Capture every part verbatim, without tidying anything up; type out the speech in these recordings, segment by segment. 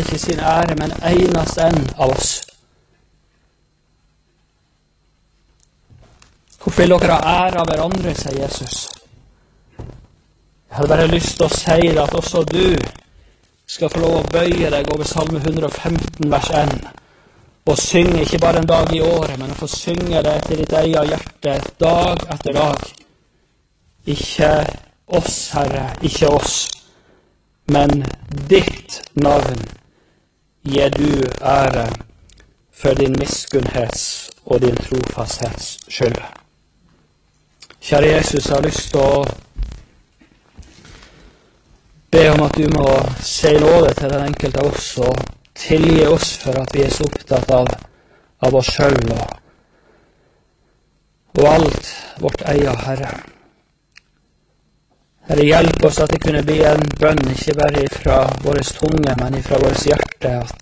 ikke sin ære, men eneste en av oss. Hvorfor vil dere ha ære av hverandre, sier Jesus. Jeg hadde bare lyst til å si det at også du skal få lov å bøye deg over salme one hundred fifteen vers one og synge ikke bare en dag i året, men å få synge det til ditt eget hjerte dag etter dag. Ikke oss, Herre, ikke oss, men ditt navn gir du ære for din miskunnhets og din trofasthets skyld. Kjære Jesus, jeg har lyst til å be om at du må si nåde til den enkelte av oss og tilgi oss for at vi er så opptatt av, av oss selv og, og alt vårt eget, Herre. Herre, hjelp oss at det kunne bli en bønn, ikke bare fra våre tunge, men fra vårt hjerte, at,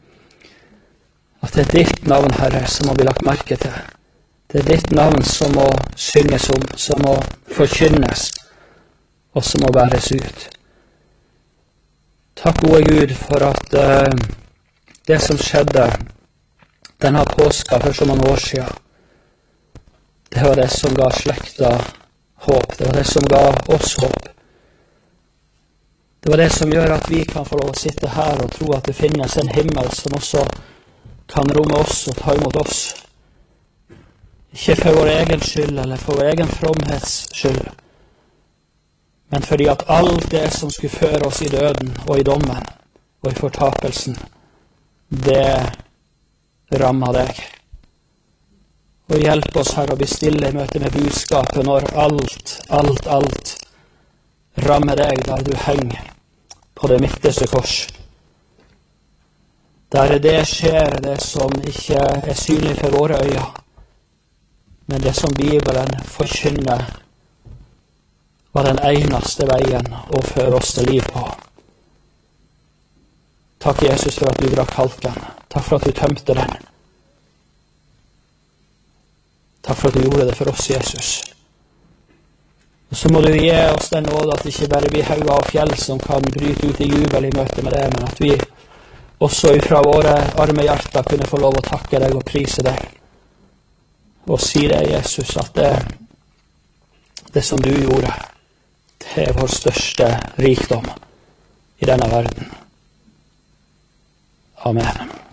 at det er ditt navn, Herre, som må bli lagt merke til. Det er ditt navn som må synges om, som må forkynnes, og som må bæres ut. Takk, gode Gud, for at uh, det som skjedde denne påska for så mange år siden, det var det som ga slekta håp. Det var det som ga oss håp. Det var det som gjør at vi kan få lov å sitte her og tro at det finnes en himmel som også kan romme oss og ta imot oss. Ikke for vår egen skyld eller for vår egen fromhets skyld, men fordi at alt det som skulle føre oss i døden og i dommen og i fortapelsen, det rammer deg. Og hjelp oss, Herre, å bli stille i møte med budskapet når alt, alt, alt rammer deg der du henger på det midterste kors. Der det skjer det som ikke er synlig for våre øyne, men det som Bibelen forkynner var den eneste veien å føre oss til liv på. Takk, Jesus, for at du drakk kalken. Takk for at du tømte den. Takk for at du gjorde det for oss, Jesus. Og så må du gi oss den nåde at det ikke bare blir hauger og fjell som kan bryte ut i jubel i møte med det, men at vi også ifra våre arme hjerter kunne få lov å takke deg og prise deg. Og si det, Jesus, at det, det som du gjorde, det er vår største rikdom i denne verden. Amen.